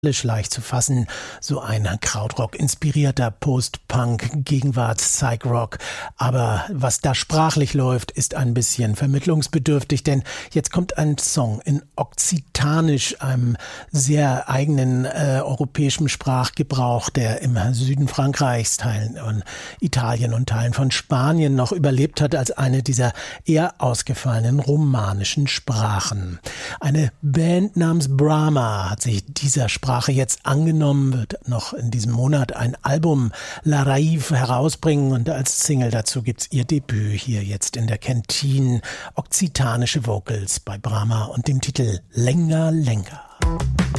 leicht zu fassen, so ein Krautrock-inspirierter Post-Punk-Gegenwarts-Psych-Rock. Aber was da sprachlich läuft, ist ein bisschen vermittlungsbedürftig, denn jetzt kommt ein Song in Okzitanisch, einem sehr eigenen europäischen Sprachgebrauch, der im Süden Frankreichs, Teilen von Italien und Teilen von Spanien noch überlebt hat als eine dieser eher ausgefallenen romanischen Sprachen. Eine Band namens Brahma hat sich dieser Sprache jetzt angenommen, wird noch in diesem Monat ein Album La Rave herausbringen und als Single dazu gibt's ihr Debüt hier jetzt in der Kantine, okzitanische Vocals bei Brahma und dem Titel Lenga Lenga.